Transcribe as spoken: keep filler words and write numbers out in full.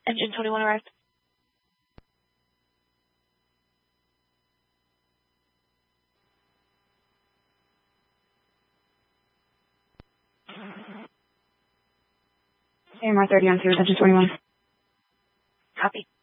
Engine twenty-one arrived. A M R thirty on two, Engine twenty-one. Copy.